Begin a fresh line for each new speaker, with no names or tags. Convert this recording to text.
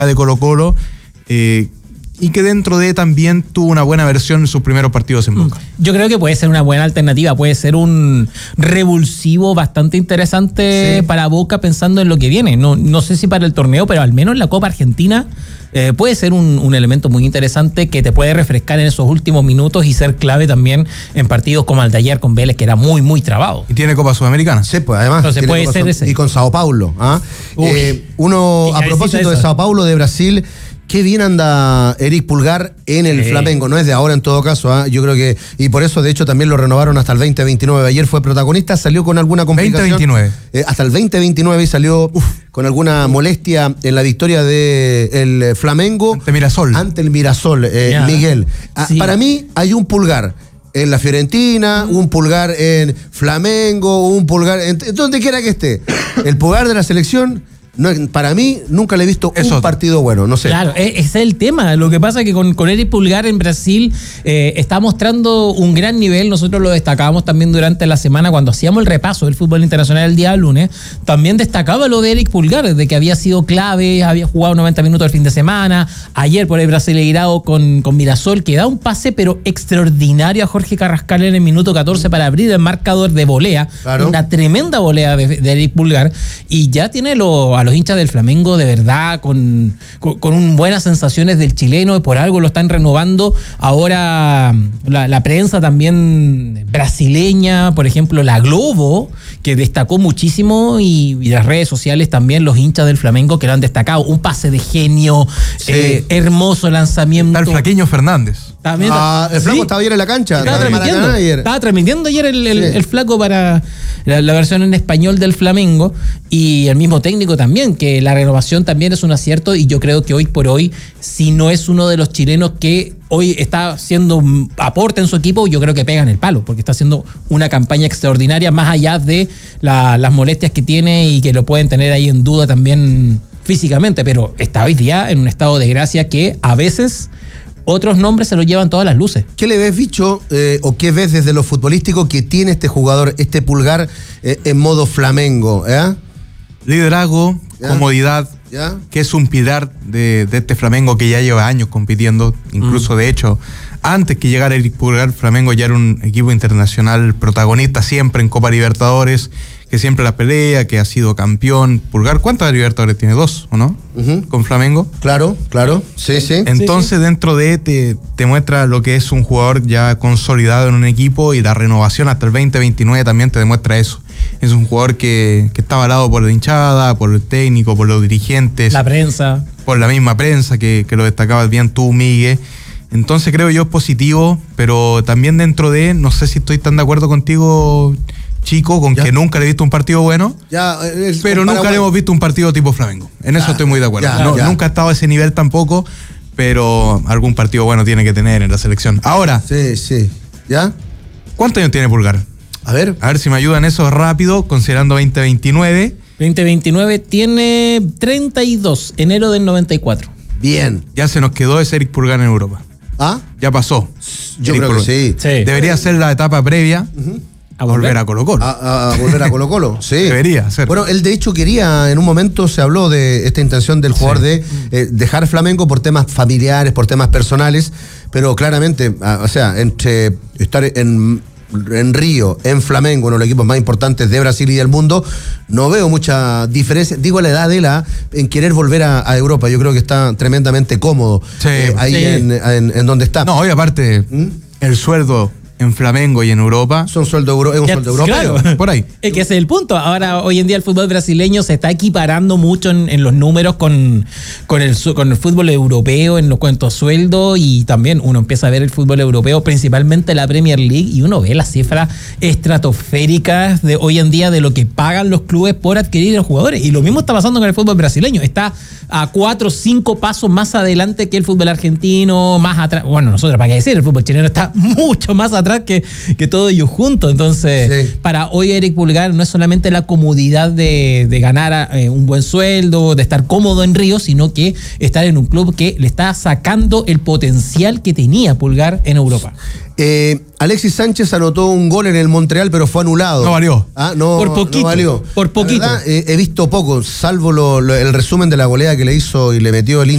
de Colo-Colo, y que dentro de también tuvo una buena versión en sus primeros partidos en Boca.
Yo creo que puede ser una buena alternativa, puede ser un revulsivo bastante interesante para Boca pensando en lo que viene. No sé si para el torneo, pero al menos en la Copa Argentina puede ser un elemento muy interesante que te puede refrescar en esos últimos minutos y ser clave también en partidos como el de ayer con Vélez, que era muy, muy trabado.
Y tiene Copa Sudamericana.
Sí, pues además.
Entonces puede ser ese.
Y con Sao Paulo. Uno, a propósito de Sao Paulo, de Brasil, qué bien anda Eric Pulgar en el Flamengo, no es de ahora en todo caso, yo creo que, y por eso de hecho también lo renovaron hasta el 2029, ayer fue protagonista, salió con alguna complicación.
2029.
Hasta el 2029 y salió con alguna molestia en la victoria del Flamengo. Ante el Mirasol, Miguel.
Sí.
Para mí hay un Pulgar en la Fiorentina, un Pulgar en Flamengo, un Pulgar en donde quiera que esté. El Pulgar de la selección, no, para mí nunca le he visto un partido bueno, no sé.
Claro, ese es el tema. Lo que pasa es que con Eric Pulgar en Brasil está mostrando un gran nivel. Nosotros lo destacábamos también durante la semana cuando hacíamos el repaso del fútbol internacional el día lunes. También destacaba lo de Eric Pulgar, de que había sido clave, había jugado 90 minutos el fin de semana. Ayer por el Brasileirao con Mirasol, que da un pase pero extraordinario a Jorge Carrascal en el minuto 14 para abrir el marcador de volea. Claro. Una tremenda volea de Eric Pulgar. Y ya tiene a los hinchas del Flamengo de verdad con buenas sensaciones del chileno, y por algo lo están renovando. Ahora la prensa también brasileña, por ejemplo la Globo, que destacó muchísimo, y las redes sociales también, los hinchas del Flamengo que lo han destacado. Un pase de genio, hermoso lanzamiento.
Está el Flaqueño Fernández.
También, el flaco estaba ayer en la cancha.
Estaba transmitiendo ayer el flaco para la versión en español del Flamengo, y el mismo técnico también, que la renovación también es un acierto, y yo creo que hoy por hoy, si no es uno de los chilenos que hoy está haciendo aporte en su equipo, yo creo que pega en el palo, porque está haciendo una campaña extraordinaria, más allá de las molestias que tiene y que lo pueden tener ahí en duda también físicamente, pero está hoy día en un estado de gracia que a veces otros nombres se lo llevan todas las luces.
¿Qué le ves, Bicho, o qué ves desde lo futbolístico que tiene este jugador, este Pulgar, en modo Flamengo?
Liderazgo, comodidad, que es un pilar de este Flamengo que ya lleva años compitiendo. Incluso, de hecho, antes que llegara Eric Pulgar, Flamengo ya era un equipo internacional protagonista siempre en Copa Libertadores, que siempre la pelea, que ha sido campeón. Pulgar, ¿cuántas Libertadores tiene? 2, ¿o no? Con Flamengo.
Claro, sí.
Entonces, dentro de te muestra lo que es un jugador ya consolidado en un equipo, y la renovación hasta el 2029 también te demuestra eso. Es un jugador que está avalado por la hinchada, por el técnico, por los dirigentes.
La prensa.
Por la misma prensa, que lo destacabas bien tú, Miguel. Entonces creo yo es positivo, pero también dentro de, no sé si estoy tan de acuerdo contigo, Chico, con que nunca le he visto un partido bueno, pero nunca le hemos visto un partido tipo Flamengo. En eso estoy muy de acuerdo. Nunca ha estado a ese nivel tampoco, pero algún partido bueno tiene que tener en la selección. Ahora, ¿cuántos años tiene Pulgar? A ver si me ayudan eso rápido, considerando 2029.
2029 tiene 32, enero del 94.
Bien.
Ya se nos quedó ese Eric Pulgar en Europa. Ya pasó.
Yo creo que sí.
Debería ser la etapa previa a volver a Colo-Colo.
A volver a Colo-Colo, sí.
Debería ser.
Bueno, él de hecho quería, en un momento se habló de esta intención del jugador de dejar Flamengo por temas familiares, por temas personales, pero claramente, o sea, entre estar en Río, en Flamengo, uno de los equipos más importantes de Brasil y del mundo, no veo mucha diferencia. Digo, la edad de en querer volver a Europa. Yo creo que está tremendamente cómodo en donde está.
No, hoy aparte, el sueldo en Flamengo y en Europa.
Es un sueldo europeo.
Claro,
por ahí.
Es que ese es el punto. Ahora, hoy en día el fútbol brasileño se está equiparando mucho en los números con el fútbol europeo, en los cuantos sueldos, y también uno empieza a ver el fútbol europeo, principalmente la Premier League, y uno ve las cifras estratosféricas de hoy en día de lo que pagan los clubes por adquirir a los jugadores. Y lo mismo está pasando con el fútbol brasileño. Está a 4 o 5 pasos más adelante que el fútbol argentino, más atrás. Bueno, nosotros, ¿para qué decir? El fútbol chileno está mucho más atrás que todo ello junto. Entonces, para hoy Eric Pulgar no es solamente la comodidad de ganar un buen sueldo, de estar cómodo en Río, sino que estar en un club que le está sacando el potencial que tenía Pulgar en Europa.
Alexis Sánchez anotó un gol en el Montreal, pero fue anulado.
No valió.
Por poquito.
No valió.
Por poquito.
La verdad, he visto poco, salvo el resumen de la goleada que le hizo y le metió el